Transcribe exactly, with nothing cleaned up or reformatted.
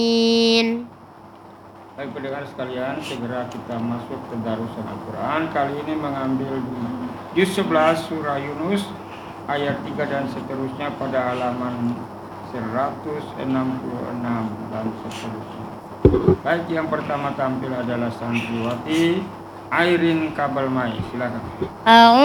Baik pendengar sekalian, segera kita masuk ke darusan Al-Quran. Kali ini mengambil juz sebelas surah Yunus ayat tiga dan seterusnya pada halaman seratus enam puluh enam dan seterusnya. Baik, yang pertama tampil adalah santriwati Airin Kabalmai. Silakan.